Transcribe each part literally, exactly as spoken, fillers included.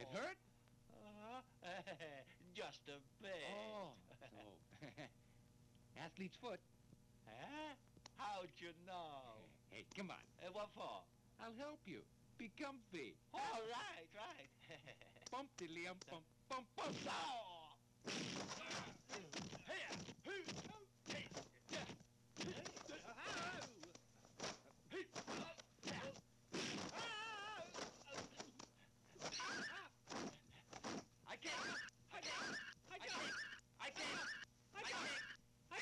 it hurt? Uh, just a bit. Oh, so. Athlete's foot. Huh? How'd you know? Hey, come on. Uh, what for? I'll help you. Be comfy. All right, right. Bump diddly um bump bump bump. Oh! Hey! Hey! Hey! I can't! I can't! I can't! I can't! I can't! I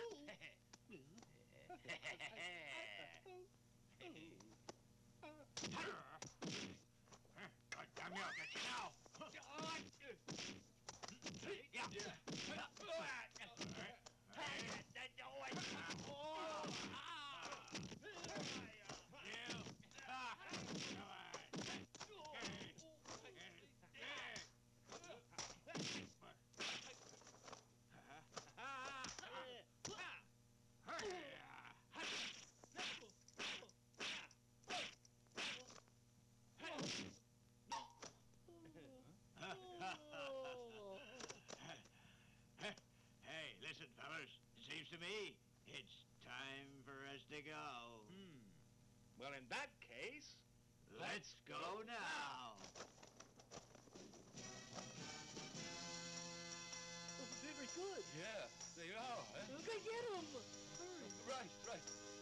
God damn you, I'll get you now. Hey, listen, fellas. It seems to me it's time for us to go. Hmm. Well, in that case, Let's go now. Very good. yeah, they are. Huh? Okay, get him. Hurry. Right, right.